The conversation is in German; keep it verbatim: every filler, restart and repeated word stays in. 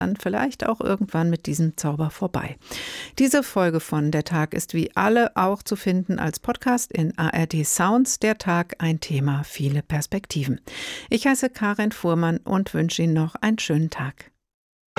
dann vielleicht auch irgendwann mit diesem Zauber vorbei. Diese Folge von Der Tag ist wie alle auch zu finden als Podcast in A R D Sounds. Der Tag, ein Thema, viele Perspektiven. Ich heiße Karin Fuhrmann und wünsche Ihnen noch einen schönen Tag.